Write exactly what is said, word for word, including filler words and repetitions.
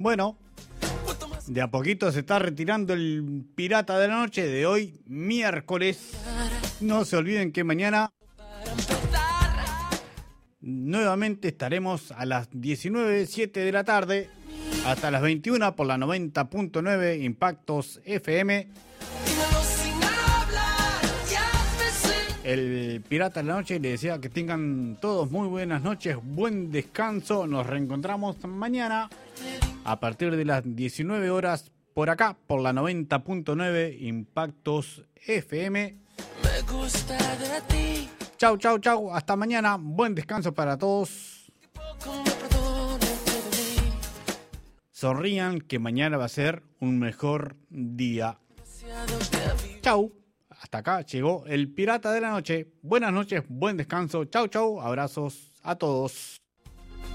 Bueno, de a poquito se está retirando el pirata de la noche de hoy, miércoles. No se olviden que mañana nuevamente estaremos a las diecinueve, siete de la tarde hasta las veintiuna por la noventa punto nueve Impactos F M. El pirata de la noche le desea que tengan todos muy buenas noches, buen descanso. Nos reencontramos mañana a partir de las diecinueve horas por acá, por la noventa punto nueve Impactos F M. Me gusta de ti. Chau, chau, chau. Hasta mañana. Buen descanso para todos. Sonrían que mañana va a ser un mejor día. Chau. Hasta acá llegó el pirata de la noche. Buenas noches, buen descanso. Chau, chau. Abrazos a todos.